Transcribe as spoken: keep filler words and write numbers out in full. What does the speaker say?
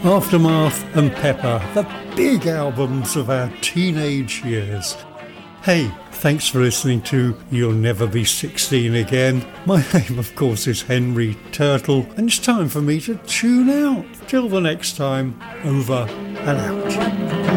Aftermath and Pepper, the big albums of our teenage years. Hey, thanks for listening to You'll Never Be sixteen Again. My name, of course, is Henry Turtle, and it's time for me to tune out. Till the next time, over and out.